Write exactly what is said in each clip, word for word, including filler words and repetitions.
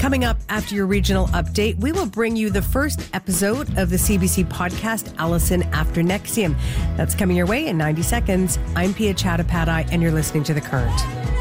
Coming up after your regional update, we will bring you the first episode of the C B C podcast, Allison After Nexium. That's coming your way in ninety seconds. I'm Pia Chattopadhyay, and you're listening to The Current.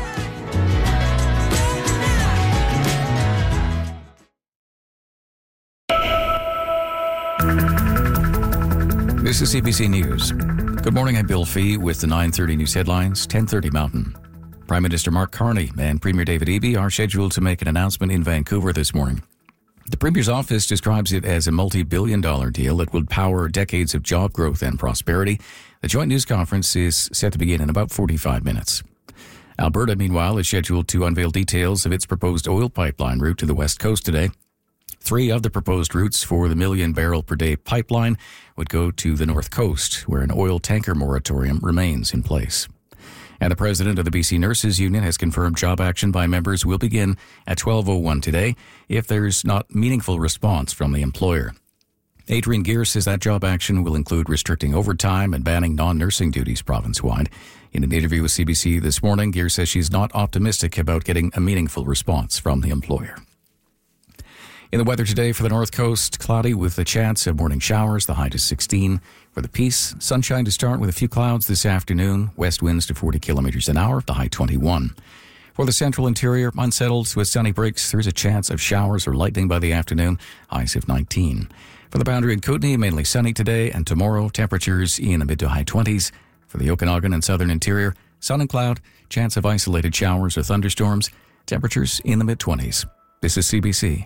This is C B C News. Good morning, I'm Bill Fee with the nine thirty news headlines, ten thirty Mountain. Prime Minister Mark Carney and Premier David Eby are scheduled to make an announcement in Vancouver this morning. The Premier's office describes it as a multi-billion dollar deal that will power decades of job growth and prosperity. The joint news conference is set to begin in about forty-five minutes. Alberta, meanwhile, is scheduled to unveil details of its proposed oil pipeline route to the West Coast today. Three of the proposed routes for the million barrel per day pipeline would go to the North Coast, where an oil tanker moratorium remains in place. And the president of the B C Nurses Union has confirmed job action by members will begin at twelve oh one today if there's not meaningful response from the employer. Adrian Gear says that job action will include restricting overtime and banning non-nursing duties province-wide. In an interview with C B C this morning, Gear says she's not optimistic about getting a meaningful response from the employer. In the weather today for the North Coast, cloudy with a chance of morning showers, the high to sixteen. For the Peace, sunshine to start with a few clouds this afternoon, west winds to forty kilometres an hour, the high twenty-one. For the central interior, unsettled with sunny breaks, there's a chance of showers or lightning by the afternoon, highs of nineteen. For the Boundary and Kootenay, mainly sunny today and tomorrow, temperatures in the mid to high twenties. For the Okanagan and southern interior, sun and cloud, chance of isolated showers or thunderstorms, temperatures in the mid twenties. This is C B C.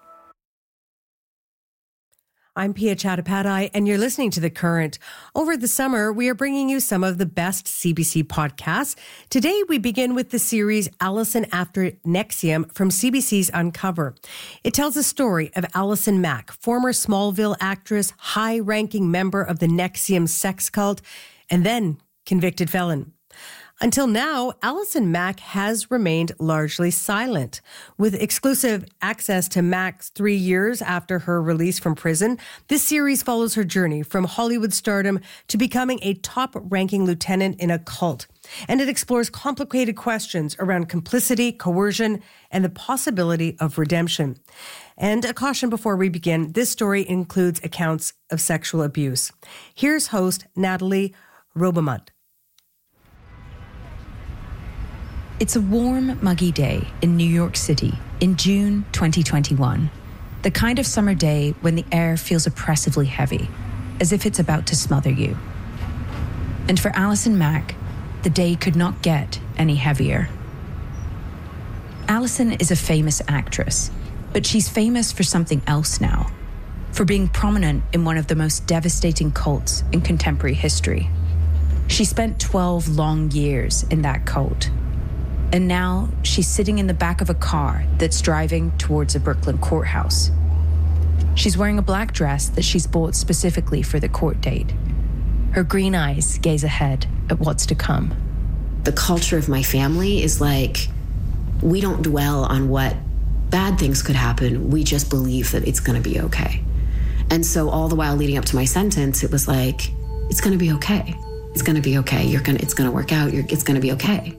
I'm Pia Chattopadhyay, and you're listening to The Current. Over the summer, we are bringing you some of the best C B C podcasts. Today, we begin with the series Allison After Nexium from C B C's Uncover. It tells the story of Allison Mack, former Smallville actress, high-ranking member of the Nexium sex cult, and then convicted felon. Until now, Allison Mack has remained largely silent. With exclusive access to Mack's three years after her release from prison, this series follows her journey from Hollywood stardom to becoming a top-ranking lieutenant in a cult. And it explores complicated questions around complicity, coercion, and the possibility of redemption. And a caution before we begin, this story includes accounts of sexual abuse. Here's host Natalie Robomut. It's a warm, muggy day in New York City in June twenty twenty-one. The kind of summer day when the air feels oppressively heavy, as if it's about to smother you. And for Allison Mack, the day could not get any heavier. Allison is a famous actress, but she's famous for something else now, for being prominent in one of the most devastating cults in contemporary history. She spent twelve long years in that cult. And now she's sitting in the back of a car that's driving towards a Brooklyn courthouse. She's wearing a black dress that she's bought specifically for the court date. Her green eyes gaze ahead at what's to come. The culture of my family is like, we don't dwell on what bad things could happen. We just believe that it's going to be okay. And so all the while leading up to my sentence, it was like, it's going to be okay. It's going to be okay. You're going to, it's going to work out. You're, it's going to be okay.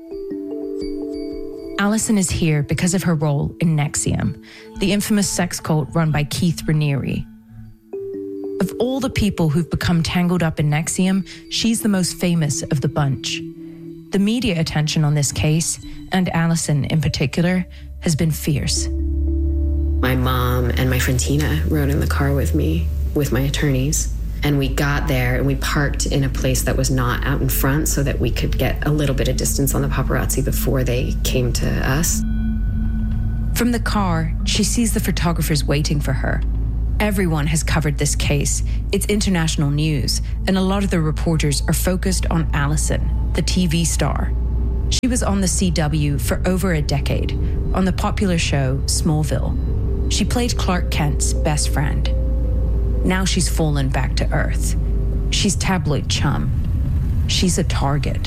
Allison is here because of her role in Nexium, the infamous sex cult run by Keith Raniere. Of all the people who've become tangled up in Nexium, she's the most famous of the bunch. The media attention on this case, and Allison in particular, has been fierce. My mom and my friend Tina rode in the car with me, with my attorneys. And we got there and we parked in a place that was not out in front so that we could get a little bit of distance on the paparazzi before they came to us. From the car, she sees the photographers waiting for her. Everyone has covered this case. It's international news, and a lot of the reporters are focused on Allison, the T V star. She was on the C W for over a decade, on the popular show Smallville. She played Clark Kent's best friend. Now she's fallen back to earth. She's tabloid chum. She's a target.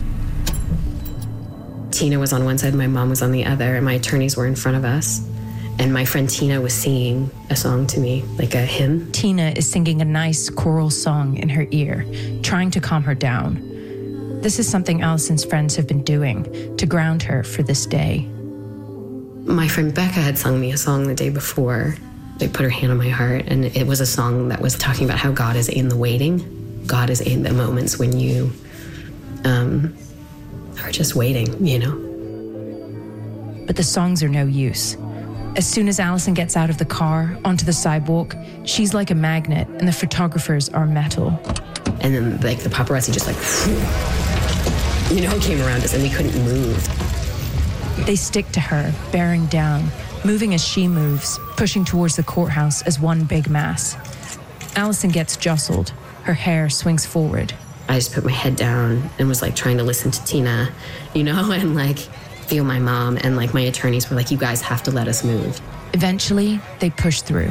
Tina was on one side, my mom was on the other, and my attorneys were in front of us. And my friend Tina was singing a song to me, like a hymn. Tina is singing a nice choral song in her ear, trying to calm her down. This is something Allison's friends have been doing to ground her for this day. My friend Becca had sung me a song the day before. They put her hand on my heart, and it was a song that was talking about how God is in the waiting. God is in the moments when you um, are just waiting, you know? But the songs are no use. As soon as Alison gets out of the car onto the sidewalk, she's like a magnet and the photographers are metal. And then like the paparazzi just like, you know, came around us and we couldn't move. They stick to her, bearing down, moving as she moves, pushing towards the courthouse as one big mass. Alison gets jostled. Her hair swings forward. I just put my head down and was like trying to listen to Tina, you know, and like feel my mom, and like my attorneys were like, you guys have to let us move. Eventually, they push through.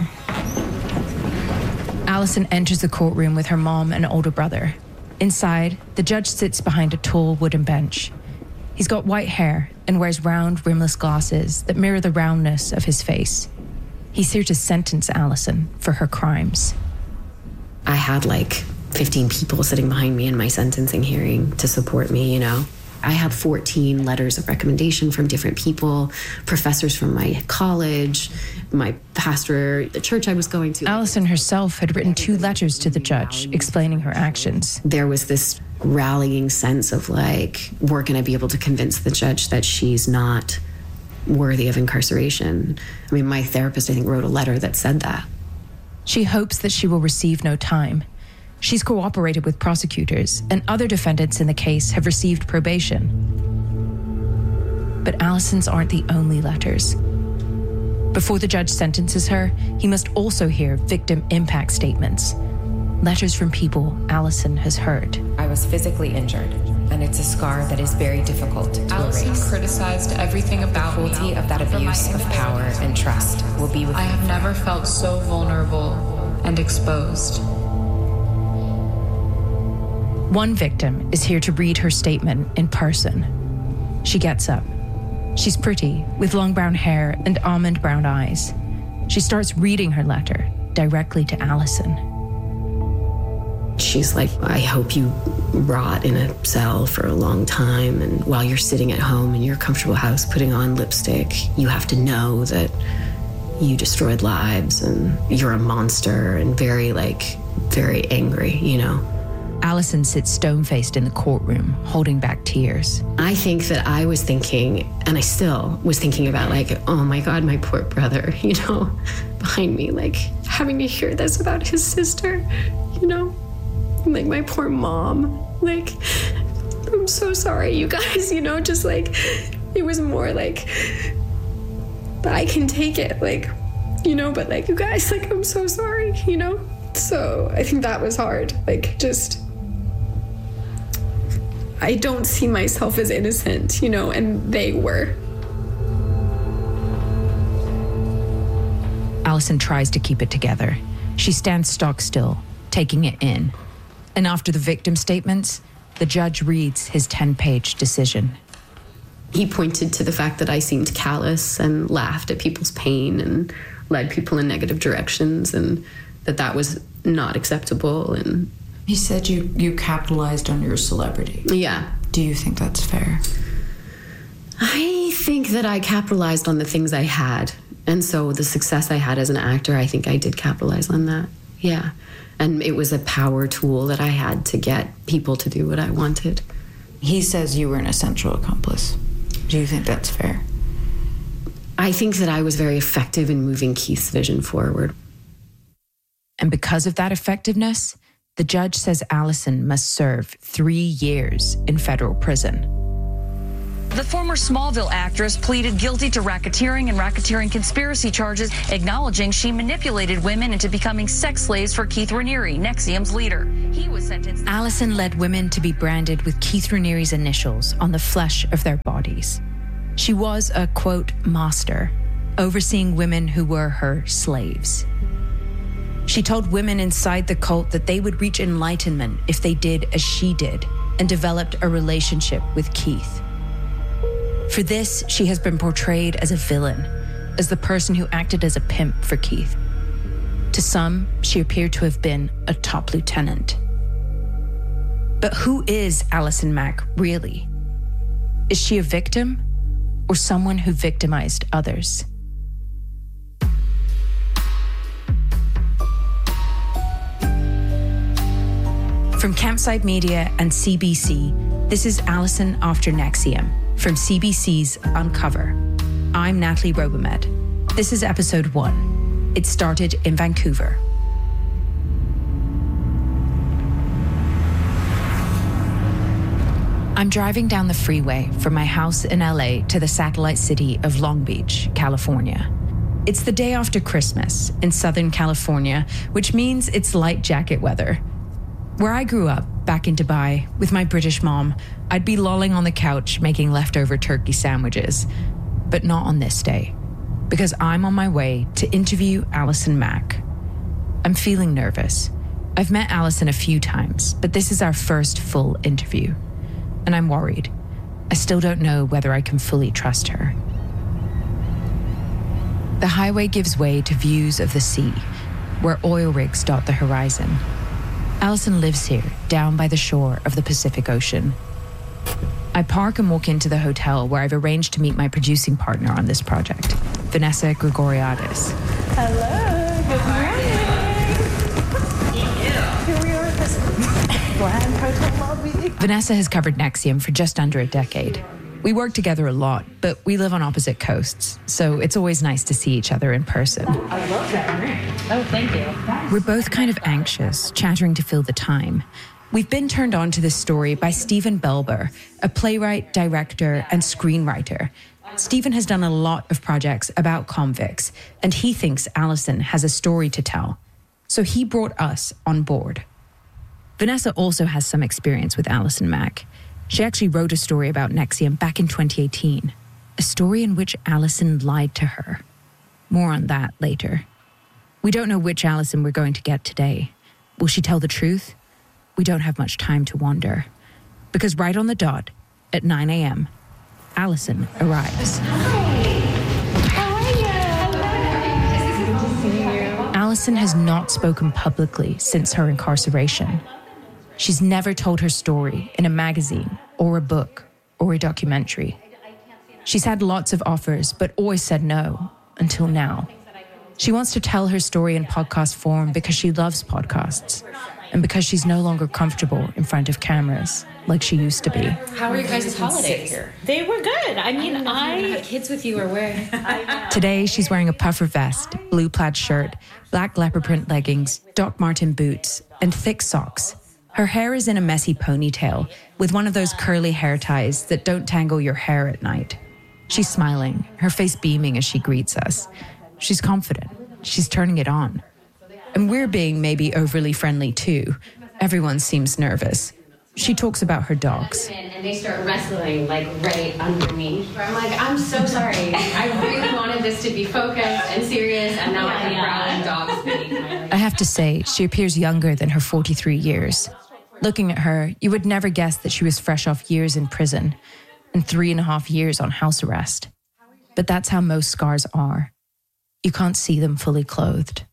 Alison enters the courtroom with her mom and older brother. Inside, the judge sits behind a tall wooden bench. He's got white hair and wears round, rimless glasses that mirror the roundness of his face. He's here to sentence Alison for her crimes. I had like fifteen people sitting behind me in my sentencing hearing to support me, you know. I had fourteen letters of recommendation from different people, professors from my college, my pastor, the church I was going to. Alison herself had written two letters to the judge explaining her actions. There was this rallying sense of like, we're going to be able to convince the judge that she's not worthy of incarceration. I mean, my therapist, I think, wrote a letter that said that. She hopes that she will receive no time. She's cooperated with prosecutors, and other defendants in the case have received probation. But Alison's aren't the only letters. Before the judge sentences her, he must also hear victim impact statements. Letters from people Alison has heard. I was physically injured, and it's a scar that is very difficult to Alison erase. criticized everything about the cruelty me. of that abuse of power and trust will be with I me. have never felt so vulnerable and exposed. One victim is here to read her statement in person. She gets up. She's pretty, with long brown hair and almond brown eyes. She starts reading her letter directly to Alison. She's like, I hope you rot in a cell for a long time, and while you're sitting at home in your comfortable house putting on lipstick, you have to know that you destroyed lives and you're a monster, and very, like, very angry, you know? Alison sits stone-faced in the courtroom, holding back tears. I think that I was thinking, and I still was thinking about, like, oh my God, my poor brother, you know, behind me, like, having to hear this about his sister, you know? Like, my poor mom, like, I'm so sorry, you guys, you know, just like, it was more like, I can take it, like, you know, but like, you guys, like, I'm so sorry, you know? So I think that was hard, like, just, I don't see myself as innocent, you know, and they were. Alison tries to keep it together. She stands stock still, taking it in. And after the victim statements, the judge reads his ten-page decision. He pointed to the fact that I seemed callous and laughed at people's pain and led people in negative directions, and that that was not acceptable. And he said you, you capitalized on your celebrity. Yeah. Do you think that's fair? I think that I capitalized on the things I had. And so the success I had as an actor, I think I did capitalize on that. Yeah. And it was a power tool that I had to get people to do what I wanted. He says you were an essential accomplice. Do you think that's fair? I think that I was very effective in moving Keith's vision forward. And because of that effectiveness, the judge says Alison must serve three years in federal prison. The former Smallville actress pleaded guilty to racketeering and racketeering conspiracy charges, acknowledging she manipulated women into becoming sex slaves for Keith Raniere, N X I V M's leader. He was sentenced. Alison led women to be branded with Keith Raniere's initials on the flesh of their bodies. She was a, quote, master, overseeing women who were her slaves. She told women inside the cult that they would reach enlightenment if they did as she did, and developed a relationship with Keith. For this, she has been portrayed as a villain, as the person who acted as a pimp for Keith. To some, she appeared to have been a top lieutenant. But who is Alison Mack really? Is she a victim, or someone who victimized others. From Campside Media and C B C, this is Alison After N X I V M from C B C's Uncover. I'm Natalie Robomed. This is episode one. It started in Vancouver. I'm driving down the freeway from my house in L A to the satellite city of Long Beach, California. It's the day after Christmas in Southern California, which means it's light jacket weather. Where I grew up, back in Dubai, with my British mom, I'd be lolling on the couch making leftover turkey sandwiches. But not on this day, because I'm on my way to interview Alison Mack. I'm feeling nervous. I've met Alison a few times, but this is our first full interview. And I'm worried. I still don't know whether I can fully trust her. The highway gives way to views of the sea, where oil rigs dot the horizon. Alison lives here, down by the shore of the Pacific Ocean. I park and walk into the hotel where I've arranged to meet my producing partner on this project, Vanessa Grigoriadis. Hello, good morning. Here we are at this grand hotel lobby. Vanessa has covered N X I V M for just under a decade. We work together a lot, but we live on opposite coasts, so it's always nice to see each other in person. I love that ring. Oh, thank you. We're both kind of anxious, chattering to fill the time. We've been turned on to this story by Stephen Belber, a playwright, director, and screenwriter. Stephen has done a lot of projects about convicts, and he thinks Alison has a story to tell. So he brought us on board. Vanessa also has some experience with Alison Mack. She actually wrote a story about N X I V M back in twenty eighteen, a story in which Alison lied to her. More on that later. We don't know which Alison we're going to get today. Will she tell the truth? We don't have much time to wonder. Because right on the dot, at nine a.m., Alison arrives. Hi. How are you? Good to see you. Alison has not spoken publicly since her incarceration. She's never told her story in a magazine or a book or a documentary. She's had lots of offers, but always said no, until now. She wants to tell her story in podcast form because she loves podcasts and because she's no longer comfortable in front of cameras like she used to be. How were your guys' holidays? Here? They were good. I mean, I... I... I have kids with you or where? Today, she's wearing a puffer vest, blue plaid shirt, black leopard print leggings, Doc Marten boots, and thick socks. Her hair is in a messy ponytail with one of those curly hair ties that don't tangle your hair at night. She's smiling, her face beaming as she greets us. She's confident. She's turning it on. And we're being maybe overly friendly too. Everyone seems nervous. She talks about her dogs. And they start wrestling like right underneath. I'm like, I'm so sorry. I really wanted this to be focused and serious and not yeah, growling dogs beneath my legs. I have to say, she appears younger than her forty-three years. Looking at her, you would never guess that she was fresh off years in prison and three and a half years on house arrest. But that's how most scars are. You can't see them fully clothed.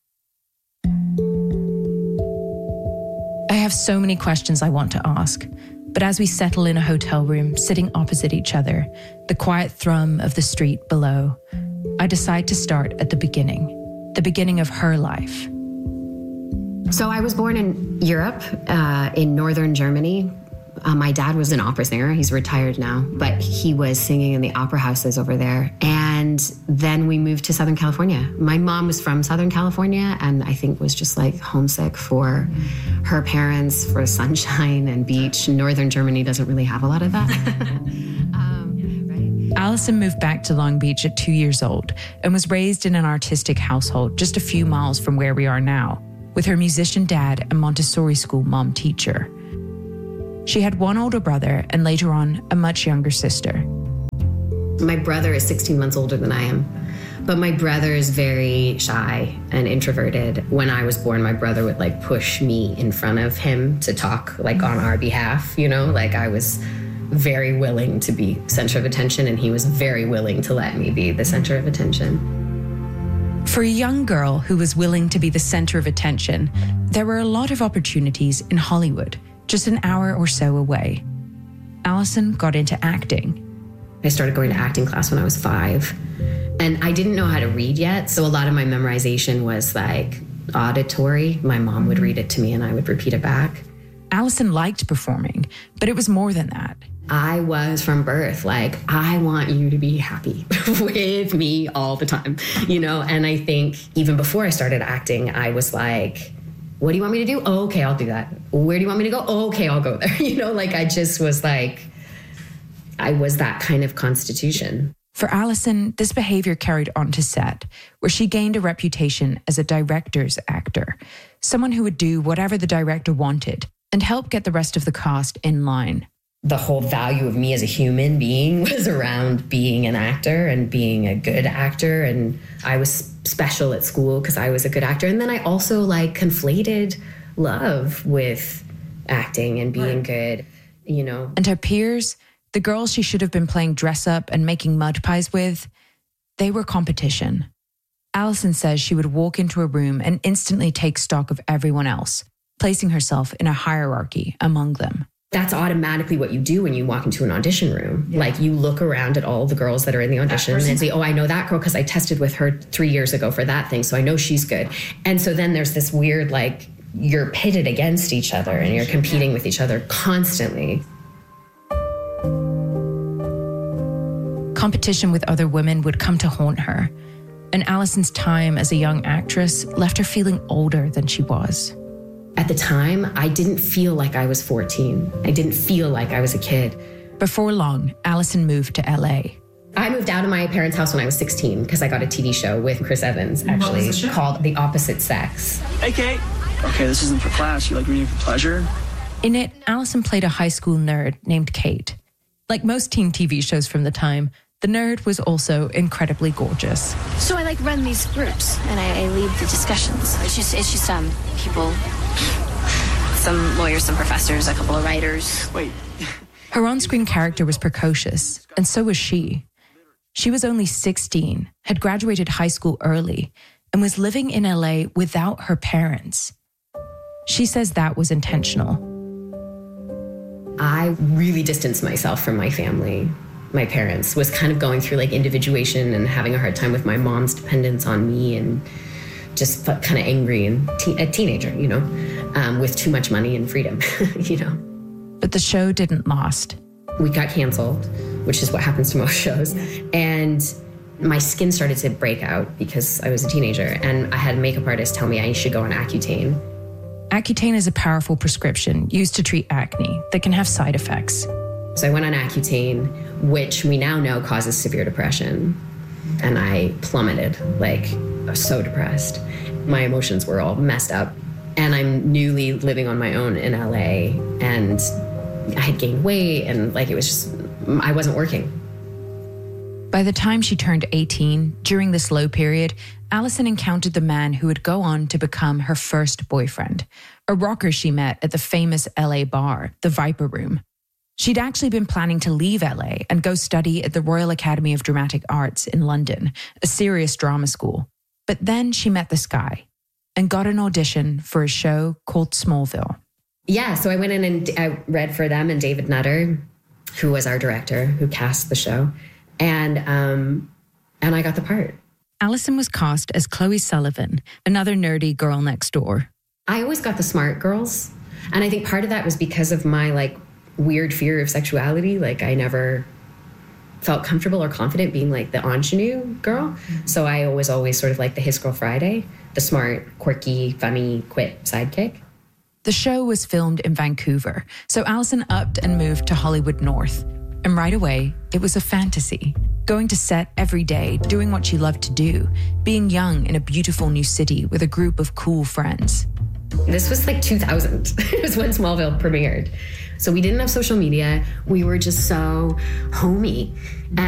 I have so many questions I want to ask, but as we settle in a hotel room, sitting opposite each other, the quiet thrum of the street below, I decide to start at the beginning, the beginning of her life. So I was born in Europe, uh, in northern Germany. Uh, my dad was an opera singer. He's retired now, but he was singing in the opera houses over there. And then we moved to Southern California. My mom was from Southern California and I think was just like homesick for her parents, for sunshine and beach. Northern Germany doesn't really have a lot of that. um, right? Alison moved back to Long Beach at two years old and was raised in an artistic household just a few miles from where we are now, with her musician dad and Montessori school mom teacher. She had one older brother and later on a much younger sister. My brother is sixteen months older than I am, but my brother is very shy and introverted. When I was born, my brother would like push me in front of him to talk like on our behalf, you know, like I was very willing to be center of attention and he was very willing to let me be the center of attention. For a young girl who was willing to be the center of attention, there were a lot of opportunities in Hollywood, just an hour or so away. Alison got into acting. I started going to acting class when I was five. And I didn't know how to read yet, so a lot of my memorization was like auditory. My mom would read it to me and I would repeat it back. Allison liked performing, but it was more than that. I was from birth like, I want you to be happy with me all the time, you know? And I think even before I started acting, I was like, what do you want me to do? Oh, okay, I'll do that. Where do you want me to go? Oh, okay, I'll go there. You know, like I just was like, I was that kind of constitution. For Allison, this behavior carried on to set, where she gained a reputation as a director's actor, someone who would do whatever the director wanted and help get the rest of the cast in line. The whole value of me as a human being was around being an actor and being a good actor. And I was special at school because I was a good actor. And then I also like conflated love with acting and being right. good, you know. And her peers, the girls she should have been playing dress up and making mud pies with, they were competition. Allison says she would walk into a room and instantly take stock of everyone else, placing herself in a hierarchy among them. That's automatically what you do when you walk into an audition room. Yeah. Like you look around at all the girls that are in the audition and say, oh, I know that girl because I tested with her three years ago for that thing, so I know she's good. And so then there's this weird, like, you're pitted against each other and you're competing with each other constantly. Competition with other women would come to haunt her, and Allison's time as a young actress left her feeling older than she was. At the time, I didn't feel like I was fourteen. I didn't feel like I was a kid. Before long, Allison moved to L A. I moved out of my parents' house when I was sixteen because I got a T V show with Chris Evans, actually, called The Opposite Sex. Hey, Kate. Okay, this isn't for class. You like reading for pleasure? In it, Allison played a high school nerd named Kate. Like most teen T V shows from the time, the nerd was also incredibly gorgeous. So I like run these groups and I, I lead the discussions. It's just, it's just um people, some lawyers, some professors, a couple of writers. Wait. Her on-screen character was precocious, and so was she. She was only sixteen, had graduated high school early, and was living in L A without her parents. She says that was intentional. I really distanced myself from my family. My parents was kind of going through like individuation and having a hard time with my mom's dependence on me and just felt kind of angry and te- a teenager, you know, um, with too much money and freedom, you know. But the show didn't last. We got canceled, which is what happens to most shows. And my skin started to break out because I was a teenager. And I had a makeup artist tell me I should go on Accutane. Accutane is a powerful prescription used to treat acne that can have side effects. So I went on Accutane, which we now know causes severe depression. And I plummeted, like, I was so depressed. My emotions were all messed up. And I'm newly living on my own in L A. And I had gained weight and, like, it was just, I wasn't working. By the time she turned eighteen, during this low period, Allison encountered the man who would go on to become her first boyfriend, a rocker she met at the famous L A bar, the Viper Room. She'd actually been planning to leave L A and go study at the Royal Academy of Dramatic Arts in London, a serious drama school. But then she met this guy and got an audition for a show called Smallville. Yeah, so I went in and I read for them and David Nutter, who was our director, who cast the show, and um, and I got the part. Allison was cast as Chloe Sullivan, another nerdy girl next door. I always got the smart girls, and I think part of that was because of my, like, weird fear of sexuality. Like, I never felt comfortable or confident being like the ingenue girl. Mm-hmm. So I was always sort of like the His Girl Friday, the smart, quirky, funny, quit sidekick. The show was filmed in Vancouver, so Allison upped and moved to Hollywood North. And right away, it was a fantasy. Going to set every day, doing what she loved to do, being young in a beautiful new city with a group of cool friends. This was like two thousand. It was when Smallville premiered. So we didn't have social media. We were just so homey. And